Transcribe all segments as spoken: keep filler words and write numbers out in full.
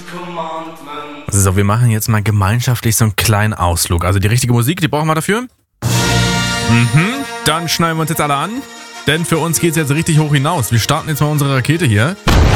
So, wir machen jetzt mal gemeinschaftlich so einen kleinen Ausflug. Also die richtige Musik, die brauchen wir dafür. Mhm, dann schneiden wir uns jetzt alle an, denn für uns geht's jetzt richtig hoch hinaus. Wir starten jetzt mal unsere Rakete hier.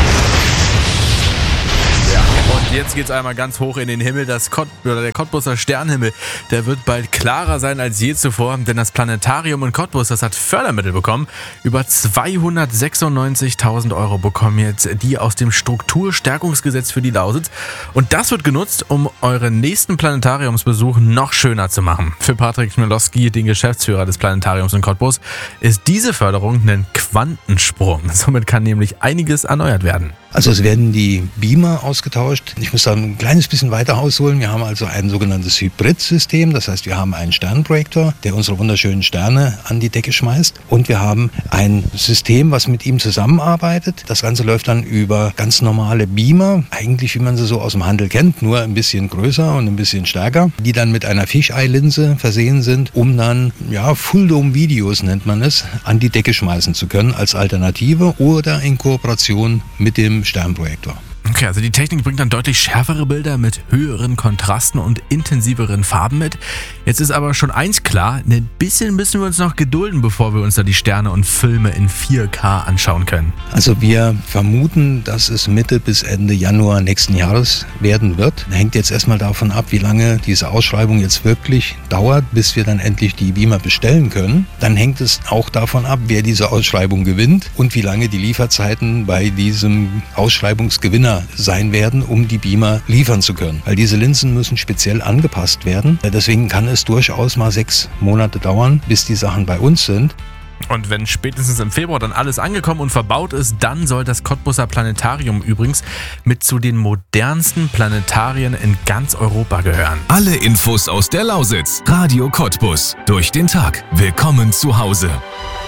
Und jetzt geht's einmal ganz hoch in den Himmel. Das Kott, oder der Cottbuser Sternhimmel, der wird bald klarer sein als je zuvor, denn das Planetarium in Cottbus, das hat Fördermittel bekommen. Über zweihundertsechsundneunzigtausend Euro bekommen jetzt die aus dem Strukturstärkungsgesetz für die Lausitz. Und das wird genutzt, um euren nächsten Planetariumsbesuch noch schöner zu machen. Für Patrick Chmielowski, den Geschäftsführer des Planetariums in Cottbus, ist diese Förderung ein Quantensprung. Somit kann nämlich einiges erneuert werden. Also es werden die Beamer ausgetauscht. Ich muss da ein kleines bisschen weiter ausholen. Wir haben also ein sogenanntes Hybrid-System. Das heißt, wir haben einen Sternprojektor, der unsere wunderschönen Sterne an die Decke schmeißt. Und wir haben ein System, was mit ihm zusammenarbeitet. Das Ganze läuft dann über ganz normale Beamer, eigentlich wie man sie so aus dem Handel kennt, nur ein bisschen größer und ein bisschen stärker, die dann mit einer Fisheye-Linse versehen sind, um dann, ja, Full-Dome-Videos nennt man es, an die Decke schmeißen zu können als Alternative oder in Kooperation mit dem Sternprojektor. Okay, also die Technik bringt dann deutlich schärfere Bilder mit höheren Kontrasten und intensiveren Farben mit. Jetzt ist aber schon eins klar, ein bisschen müssen wir uns noch gedulden, bevor wir uns da die Sterne und Filme in vier K anschauen können. Also wir vermuten, dass es Mitte bis Ende Januar nächsten Jahres werden wird. Hängt jetzt erstmal davon ab, wie lange diese Ausschreibung jetzt wirklich dauert, bis wir dann endlich die Beamer bestellen können. Dann hängt es auch davon ab, wer diese Ausschreibung gewinnt und wie lange die Lieferzeiten bei diesem Ausschreibungsgewinner sein werden, um die Beamer liefern zu können. Weil diese Linsen müssen speziell angepasst werden. Deswegen kann es durchaus mal sechs Monate dauern, bis die Sachen bei uns sind. Und wenn spätestens im Februar dann alles angekommen und verbaut ist, dann soll das Cottbuser Planetarium übrigens mit zu den modernsten Planetarien in ganz Europa gehören. Alle Infos aus der Lausitz. Radio Cottbus. Durch den Tag. Willkommen zu Hause.